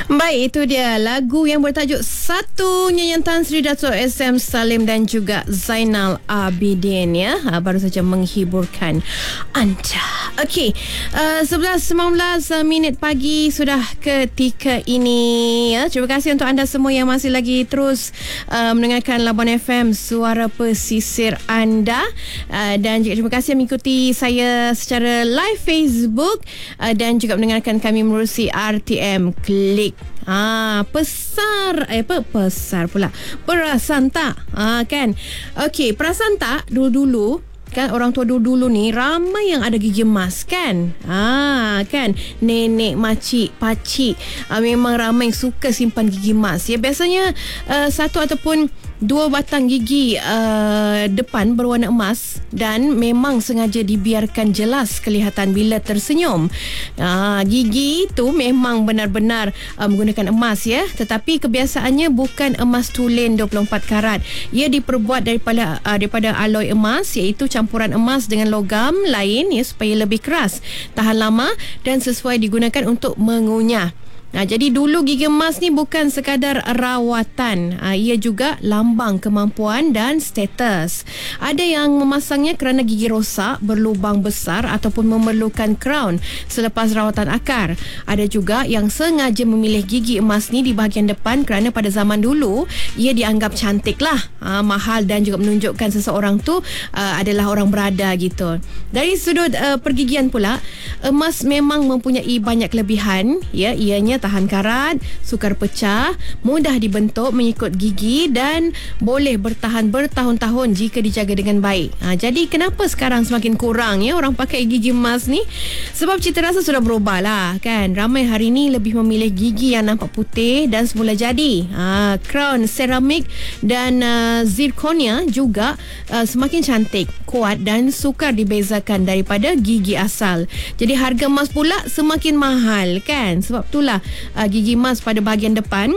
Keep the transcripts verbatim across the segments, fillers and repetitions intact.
Baik, itu dia lagu yang bertajuk Satu, nyanyian Tan Sri Dato' S M Salim dan juga Zainal Abidin ya. Ha, baru saja menghiburkan anda. Okey, uh, sebelas sembilan belas minit pagi sudah ketika ini ya. Terima kasih untuk anda semua yang masih lagi terus uh, mendengarkan Labuan F M, suara pesisir anda, uh, dan juga terima kasih mengikuti saya secara live Facebook uh, dan juga mendengarkan kami menerusi R T M Klik. Ah, pesar eh apa pesar pula. Perasan tak? Ah kan. Okey, perasan tak dulu-dulu kan orang tua dulu-dulu ni ramai yang ada gigi emas kan. Ah kan, nenek, makcik, pakcik ah, memang ramai suka simpan gigi emas. Ya biasanya uh, satu ataupun dua batang gigi uh, depan berwarna emas dan memang sengaja dibiarkan jelas kelihatan bila tersenyum. Uh, gigi itu memang benar-benar uh, menggunakan emas ya, tetapi kebiasaannya bukan emas tulen dua puluh empat karat. Ia diperbuat daripada uh, daripada alloy emas, iaitu campuran emas dengan logam lain ya, supaya lebih keras, tahan lama dan sesuai digunakan untuk mengunyah. Nah, jadi dulu gigi emas ni bukan sekadar rawatan, ha, ia juga lambang kemampuan dan status. Ada yang memasangnya kerana gigi rosak, berlubang besar ataupun memerlukan crown selepas rawatan akar. Ada juga yang sengaja memilih gigi emas ni di bahagian depan kerana pada zaman dulu ia dianggap cantik lah, ha, mahal dan juga menunjukkan seseorang tu uh, adalah orang berada gitu. Dari sudut uh, pergigian pula, emas memang mempunyai banyak kelebihan ya, ianya tahan karat, sukar pecah, mudah dibentuk mengikut gigi dan boleh bertahan bertahun-tahun jika dijaga dengan baik. Ha, jadi kenapa sekarang semakin kurang ya orang pakai gigi emas ni? Sebab cita rasa sudah berubah lah kan. Ramai hari ni lebih memilih gigi yang nampak putih dan semula jadi. Ha, crown seramik dan uh, zirconia juga uh, semakin cantik, kuat dan sukar dibezakan daripada gigi asal. Jadi harga emas pula semakin mahal kan. Sebab itulah uh, gigi emas pada bahagian depan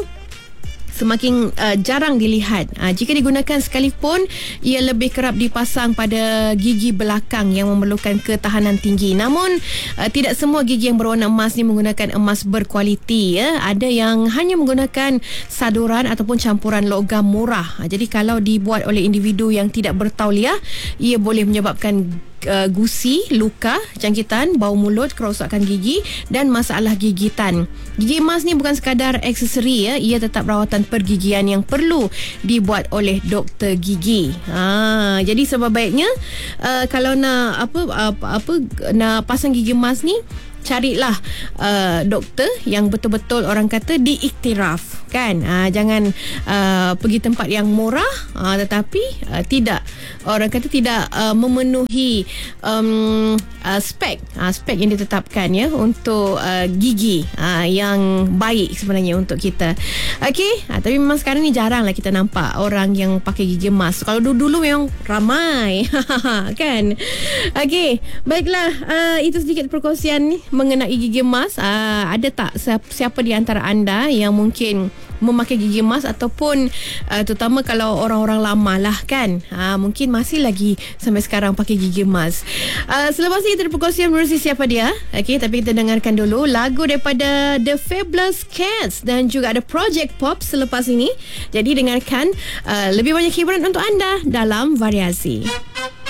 semakin uh, jarang dilihat. Uh, jika digunakan sekalipun, ia lebih kerap dipasang pada gigi belakang yang memerlukan ketahanan tinggi. Namun, uh, tidak semua gigi yang berwarna emas ni menggunakan emas berkualiti. Ya. Ada yang hanya menggunakan saduran ataupun campuran logam murah. Uh, jadi, kalau dibuat oleh individu yang tidak bertauliah, ia boleh menyebabkan Uh, gusi, luka, jangkitan, bau mulut, kerosakan gigi dan masalah gigitan. Gigi emas ni bukan sekadar aksesori ya, ia tetap rawatan pergigian yang perlu dibuat oleh doktor gigi. Ha, jadi sebab baiknya uh, kalau nak apa, apa apa nak pasang gigi emas ni, carilah uh, doktor yang betul-betul orang kata diiktiraf kan. Uh, jangan uh, pergi tempat yang murah uh, tetapi uh, tidak, orang kata tidak uh, memenuhi um, uh, spek uh, spek yang ditetapkan ya untuk uh, gigi uh, yang baik sebenarnya untuk kita. Okey, uh, tapi memang sekarang ni jarang lah kita nampak orang yang pakai gigi emas. Kalau dulu-dulu memang ramai kan. Okey, baiklah, uh, itu sedikit perkongsian ni mengenai gigi emas. Uh, ada tak siapa di antara anda yang mungkin memakai gigi emas ataupun uh, terutama kalau orang-orang lama lah kan, uh, mungkin masih lagi sampai sekarang pakai gigi emas. Uh, selepas ini kita ada perkongsian menerusi siapa dia. Okey, tapi kita dengarkan dulu lagu daripada The Fabulous Cats dan juga ada Project Pop selepas ini. Jadi dengarkan uh, lebih banyak hiburan untuk anda dalam Variasi.